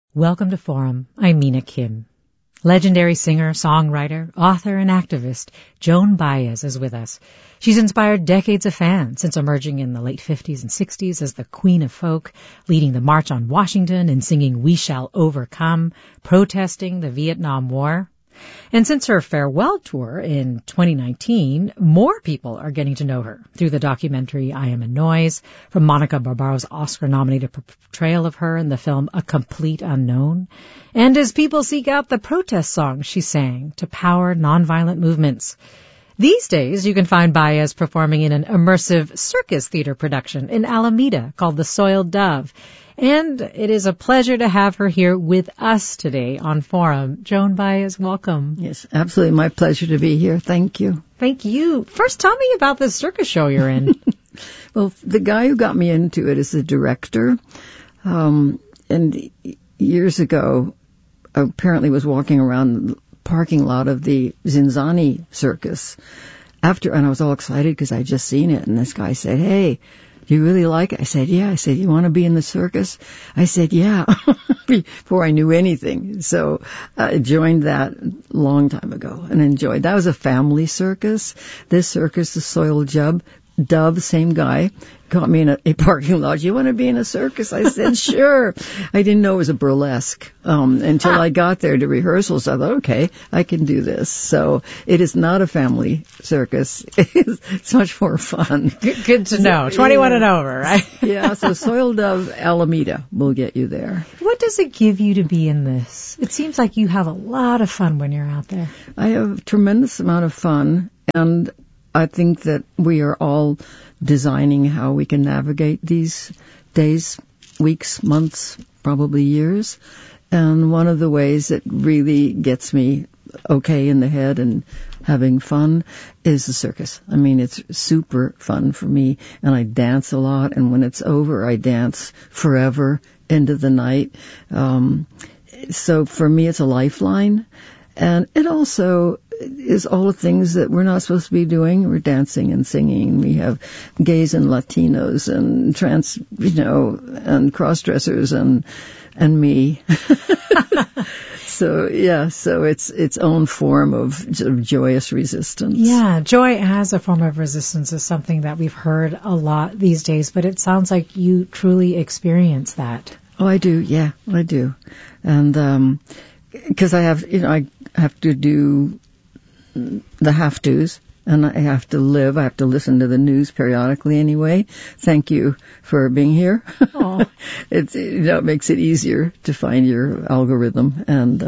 Welcome to Forum. I'm Mina Kim. Legendary singer, songwriter, author, and activist Joan Baez is with us. She's inspired decades of fans since emerging in the late 50s and 60s as the Queen of Folk, leading the March on Washington and singing We Shall Overcome, protesting the Vietnam War. And since her farewell tour in 2019, more people are getting to know her through the documentary I Am a Noise, from Monica Barbaro's Oscar-nominated portrayal of her in the film A Complete Unknown, and as people seek out the protest songs she sang to power nonviolent movements. These days, you can find Baez performing in an immersive circus theater production in Alameda called The Soiled Dove. And it is a pleasure to have her here with us today on Forum. Joan Baez, welcome. Yes, absolutely. My pleasure to be here. Thank you. Thank you. First, tell me about this circus show you're in. Well, the guy who got me into it is the director. And years ago, apparently was walking around the parking lot of the Zinzani circus and I was all excited because I'd just seen it. And this guy said, "Hey, do you really like it?" I said, "Yeah." I said, "You want to be in the circus?" I said, "Yeah," before I knew anything. So I joined that long time ago and enjoyed. That was a family circus. This circus, the Soiled Dove, same guy, caught me in a parking lot. "You want to be in a circus?" I said, "Sure." I didn't know it was a burlesque until I got there to rehearsals. I thought, okay, I can do this. So it is not a family circus. It's much more fun. Good to know. 21 and over, right? Yeah, so Soiled Dove Alameda will get you there. What does it give you to be in this? It seems like you have a lot of fun when you're out there. I have a tremendous amount of fun, and I think that we are all designing how we can navigate these days, weeks, months, probably years. And one of the ways that really gets me okay in the head and having fun is the circus. I mean, it's super fun for me, and I dance a lot, and when it's over, I dance forever into the night. So for me, it's a lifeline. And it also is all the things that we're not supposed to be doing. We're dancing and singing. We have gays and Latinos and trans, and cross-dressers and me. So it's its own form of sort of joyous resistance. Yeah, joy as a form of resistance is something that we've heard a lot these days, but it sounds like you truly experience that. Oh, I do. Yeah, I do. And, because I have to do the have-tos, and I have to live. I have to listen to the news periodically anyway. Thank you for being here. It makes it easier to find your algorithm, and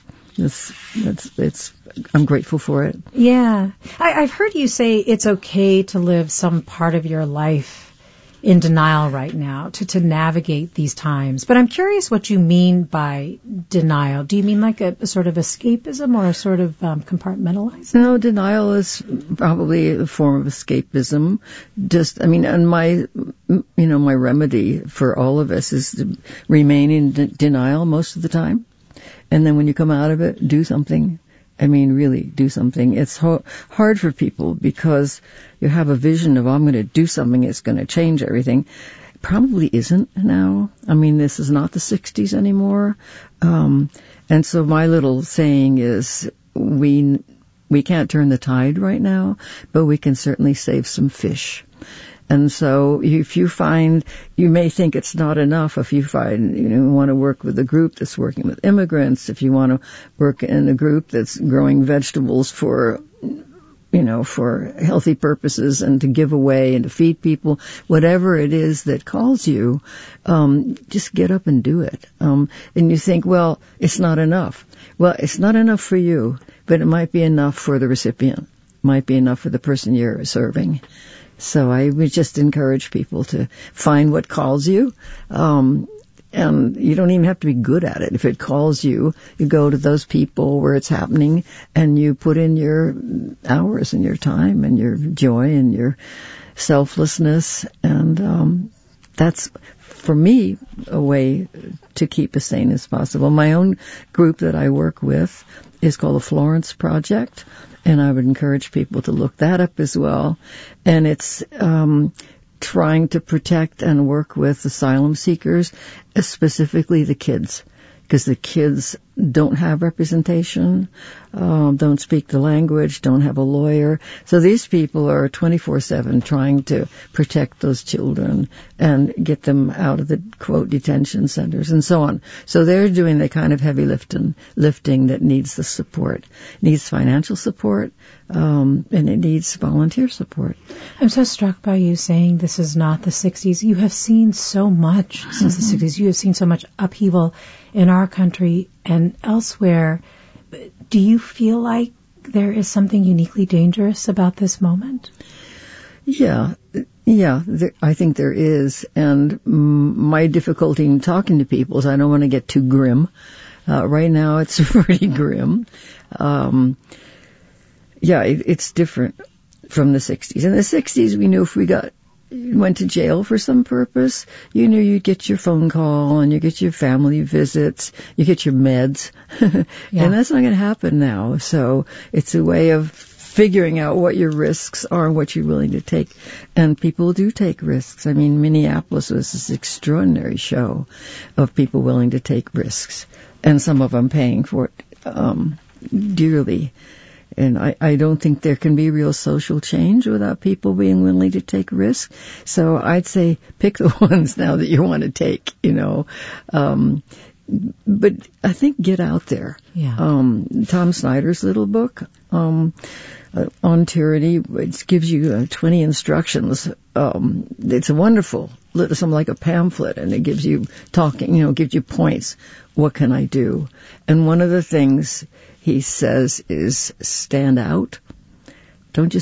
I'm grateful for it. Yeah, I've heard you say it's okay to live some part of your life in denial right now to navigate these times. But I'm curious what you mean by denial. Do you mean like a sort of escapism or a sort of compartmentalizing? No, denial is probably a form of escapism. And my remedy for all of us is to remain in denial most of the time. And then when you come out of it, do something. I mean, really do something. It's hard for people because you have a vision of, I'm going to do something that's going to change everything. It probably isn't now. I mean, this is not the 60s anymore. And so my little saying is, we can't turn the tide right now, but we can certainly save some fish. And so if you find, you may think it's not enough if you find, you want to work with a group that's working with immigrants, if you want to work in a group that's growing vegetables for healthy purposes and to give away and to feed people, whatever it is that calls you, just get up and do it. And you think, well, it's not enough. Well, it's not enough for you, but it might be enough for the recipient. It might be enough for the person you're serving. So I would just encourage people to find what calls you. And you don't even have to be good at it. If it calls you, you go to those people where it's happening and you put in your hours and your time and your joy and your selflessness. And that's, for me, a way to keep as sane as possible. My own group that I work with is called the Florence Project. And I would encourage people to look that up as well. And it's trying to protect and work with asylum seekers, specifically the kids. because the kids don't have representation, don't speak the language, don't have a lawyer. So these people are 24/7 trying to protect those children and get them out of the, quote, detention centers and so on. So they're doing the kind of heavy lifting that needs the support. It needs financial support, and it needs volunteer support. I'm so struck by you saying this is not the 60s. You have seen so much since the 60s. You have seen so much upheaval in our country and elsewhere. Do you feel like there is something uniquely dangerous about this moment? Yeah, I think there is. And my difficulty in talking to people is I don't want to get too grim. Right now it's pretty grim. It's different from the 60s. In the 60s, we knew if we went to jail for some purpose, you knew you'd get your phone call and you get your family visits, you get your meds. And that's not going to happen now. So it's a way of figuring out what your risks are and what you're willing to take. And people do take risks. I mean, Minneapolis was this extraordinary show of people willing to take risks, and some of them paying for it dearly. And I don't think there can be real social change without people being willing to take risks. So I'd say pick the ones now that you want to take, but I think get out there. Yeah. Tom Snyder's little book on tyranny, it gives you 20 instructions. It's a wonderful, something like a pamphlet, and it gives you gives you points. What can I do? And one of the things he says is stand out. Don't just